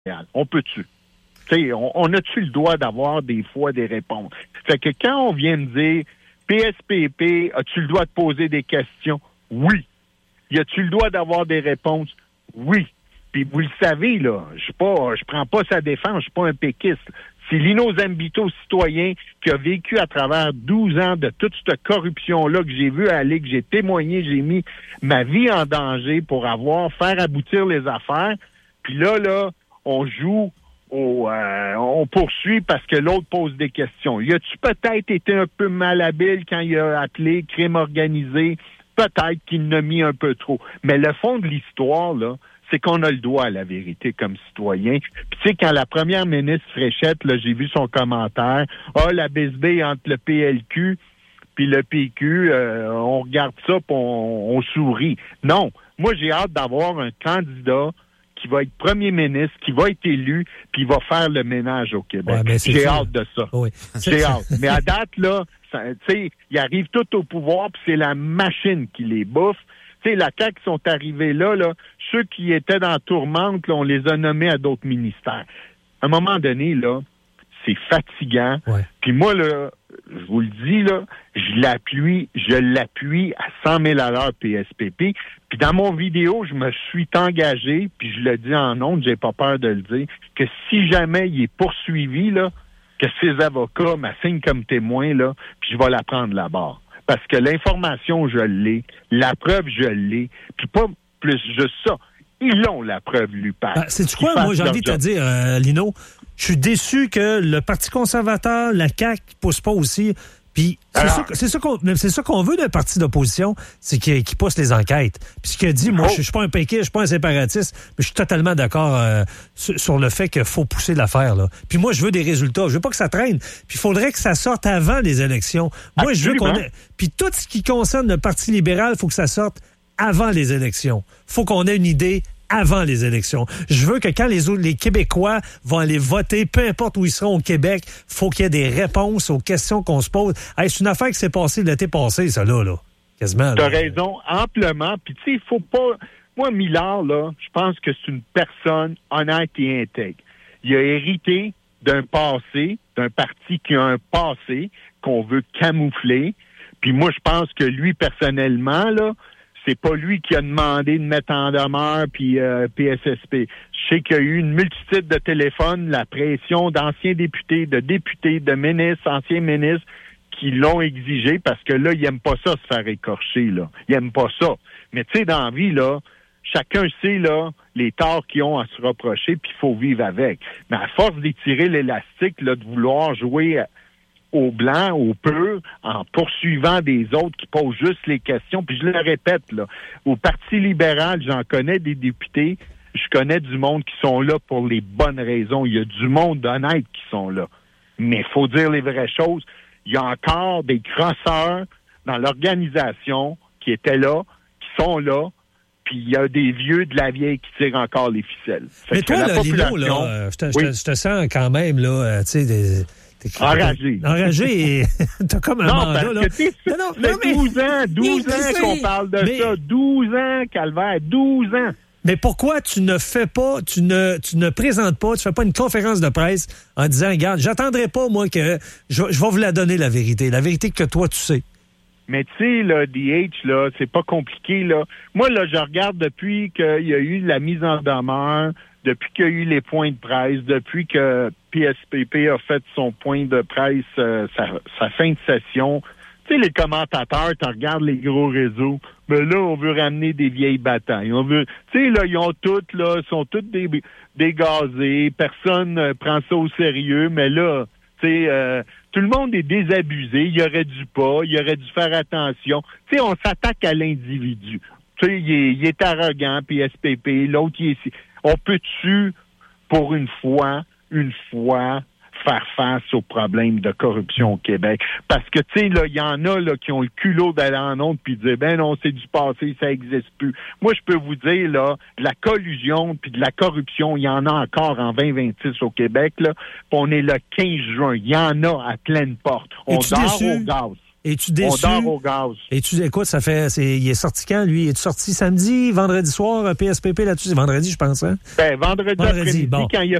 On peut-tu? On a-tu le droit d'avoir des fois des réponses? Fait que quand on vient me dire PSPP, as-tu le droit de poser des questions? Oui. Y a-tu le droit d'avoir des réponses? Oui. Puis vous le savez, là, je prends pas sa défense, je suis pas un péquiste. C'est Lino Zambito, citoyen, qui a vécu à travers 12 ans de toute cette corruption-là que j'ai vu aller, que j'ai témoigné, j'ai mis ma vie en danger pour faire aboutir les affaires. Puis là, on joue on poursuit parce que l'autre pose des questions. Y a-tu peut-être été un peu malhabile quand il a appelé crime organisé? Peut-être qu'il en a mis un peu trop. Mais le fond de l'histoire, là, c'est qu'on a le droit à la vérité comme citoyen. Puis tu sais, quand la première ministre Fréchette, là, j'ai vu son commentaire, la bisbille entre le PLQ puis le PQ, on regarde ça puis on sourit. Non, moi j'ai hâte d'avoir un candidat qui va être premier ministre, qui va être élu, puis il va faire le ménage au Québec. Ouais, j'ai hâte de ça. Oui. J'ai hâte. Mais à date, là, tu sais, ils arrivent tout au pouvoir, puis c'est la machine qui les bouffe. Tu sais, la CAQ sont arrivés là, ceux qui étaient dans la tourmente, là, on les a nommés à d'autres ministères. À un moment donné, là, c'est fatigant. Ouais. Puis moi, là, je vous le dis, là, je l'appuie à 100 000 à l'heure PSPP. Puis dans mon vidéo, je me suis engagé, puis je le dis en ondes, j'ai pas peur de le dire, que si jamais il est poursuivi, là, que ses avocats m'assignent comme témoin, là, puis je vais la prendre là-bas. Parce que l'information, je l'ai, la preuve, je l'ai, puis pas plus juste ça. Ils ont la preuve, l'UPAC. C'est-tu quoi, moi, j'ai envie de te dire, Lino, je suis déçu que le Parti conservateur, la CAQ, ne pousse pas aussi. Puis c'est ça qu'on veut d'un parti d'opposition, c'est qu'il pousse les enquêtes. Puis ce qu'il a dit, moi, je suis pas un péquiste, je suis pas un séparatiste, mais je suis totalement d'accord sur le fait qu'il faut pousser l'affaire, là. Puis moi, je veux des résultats. Je veux pas que ça traîne. Puis il faudrait que ça sorte avant les élections. Moi, je veux Puis tout ce qui concerne le Parti libéral, il faut que ça sorte avant les élections. Faut qu'on ait une idée avant les élections. Je veux que quand les Québécois vont aller voter, peu importe où ils seront au Québec, faut qu'il y ait des réponses aux questions qu'on se pose. Hey, c'est une affaire qui s'est passée l'été passé, ça, là. Quasiment. T'as raison, amplement. Puis, tu sais, il faut pas... Moi, Millard, là, je pense que c'est une personne honnête et intègre. Il a hérité d'un passé, d'un parti qui a un passé qu'on veut camoufler. Puis moi, je pense que lui, personnellement, là, c'est pas lui qui a demandé de mettre en demeure puis PSSP. Je sais qu'il y a eu une multitude de téléphones, la pression d'anciens députés, de ministres, anciens ministres qui l'ont exigé parce que là, ils aiment pas ça se faire écorcher, là. Ils aiment pas ça. Mais tu sais, dans la vie, là, chacun sait, là, les torts qu'ils ont à se reprocher puis il faut vivre avec. Mais à force d'étirer l'élastique, là, de vouloir jouer au blanc, au pur, en poursuivant des autres qui posent juste les questions. Puis je le répète, là, au Parti libéral, j'en connais des députés, je connais du monde qui sont là pour les bonnes raisons. Il y a du monde honnête qui sont là. Mais il faut dire les vraies choses. Il y a encore des crosseurs dans l'organisation qui étaient là, qui sont là, puis il y a des vieux de la vieille qui tirent encore les ficelles. Mais toi, là, Lino, là, je te sens quand même, là, tu sais, Enragé et t'as comme un mandat, là. Parce que 12 ans qu'on parle de ça. 12 ans, Calvaire, 12 ans. Mais pourquoi tu ne fais pas, tu ne présentes pas, tu fais pas une conférence de presse en disant, regarde, j'attendrai pas, moi, que je vais vous la donner, la vérité que toi, tu sais. Mais tu sais, là, DH, là, c'est pas compliqué, là. Moi, là, je regarde depuis qu'il y a eu la mise en demeure, depuis qu'il y a eu les points de presse, depuis que PSPP a fait son point de presse, sa fin de session. Tu sais, les commentateurs, tu regardes les gros réseaux, mais là, on veut ramener des vieilles batailles. On veut, tu sais, là, ils ont toutes, là, sont toutes dégazés, personne prend ça au sérieux, mais là, tu sais, tout le monde est désabusé, il aurait dû faire attention. Tu sais, on s'attaque à l'individu. Tu sais, il est arrogant, PSPP, l'autre, il est... On peut-tu, pour une fois, faire face aux problèmes de corruption au Québec? Parce que, tu sais, là, il y en a là qui ont le culot d'aller en ondes puis de dire, ben non, c'est du passé, ça n'existe plus. Moi, je peux vous dire, là, de la collusion puis de la corruption, il y en a encore en 2026 au Québec, là. Puis on est le 15 juin. Il y en a à pleine porte. On dort au gaz. Es-tu déçu? On dort au gaz. Écoute, il est sorti quand, lui? Es-tu sorti samedi, vendredi soir, PSPP là-dessus? C'est vendredi, je pense, hein? Ben, vendredi après-midi, bon. quand il a